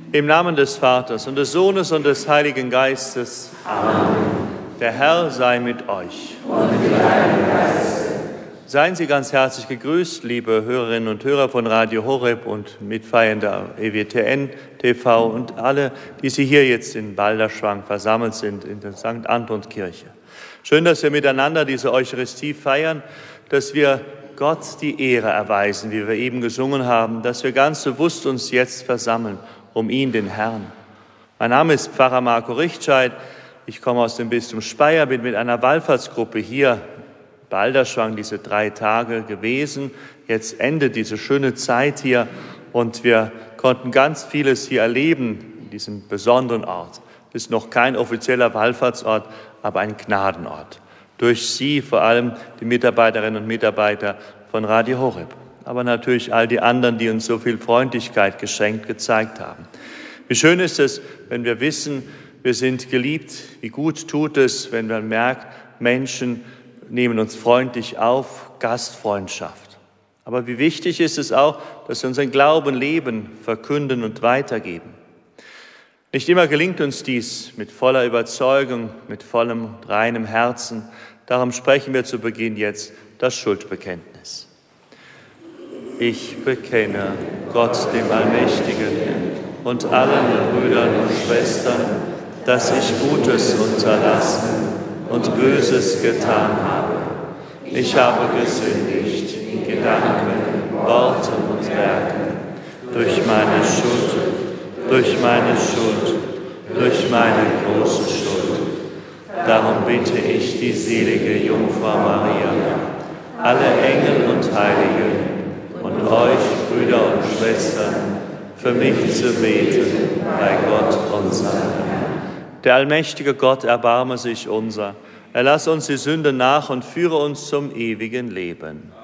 Im Namen des Vaters und des Sohnes und des Heiligen Geistes. Amen. Der Herr sei mit euch. Und mit deinem Geiste. Seien Sie ganz herzlich gegrüßt, liebe Hörerinnen und Hörer von Radio Horeb und Mitfeiernder EWTN TV und alle, die Sie hier jetzt in Balderschwang versammelt sind, in der St. Antonskirche. Schön, dass wir miteinander diese Eucharistie feiern, dass wir Gott die Ehre erweisen, wie wir eben gesungen haben, dass wir ganz bewusst uns jetzt versammeln, um ihn, den Herrn. Mein Name ist Pfarrer Marco Richtscheid. Ich komme aus dem Bistum Speyer, bin mit einer Wallfahrtsgruppe hier Balderschwang diese 3 Tage gewesen. Jetzt endet diese schöne Zeit hier und wir konnten ganz vieles hier erleben in diesem besonderen Ort. Es ist noch kein offizieller Wallfahrtsort, aber ein Gnadenort. Durch Sie, vor allem die Mitarbeiterinnen und Mitarbeiter von Radio Horeb, aber natürlich all die anderen, die uns so viel Freundlichkeit gezeigt haben. Wie schön ist es, wenn wir wissen, wir sind geliebt. Wie gut tut es, wenn man merkt, Menschen nehmen uns freundlich auf, Gastfreundschaft. Aber wie wichtig ist es auch, dass wir unseren Glauben leben, verkünden und weitergeben. Nicht immer gelingt uns dies mit voller Überzeugung, mit vollem, reinem Herzen. Darum sprechen wir zu Beginn jetzt das Schuldbekenntnis. Ich bekenne Gott, dem Allmächtigen, und allen Brüdern und Schwestern, dass ich Gutes unterlassen und Böses getan habe. Ich habe gesündigt in Gedanken, Worten und Werken, durch meine Schuld, durch meine große Schuld. Darum bitte ich die selige Jungfrau Maria, alle Engel und Heiligen und euch, Brüder und Schwestern, für mich zu beten bei Gott, unserem Herrn. Der allmächtige Gott, erbarme sich unser. Erlass uns die Sünde nach und führe uns zum ewigen Leben.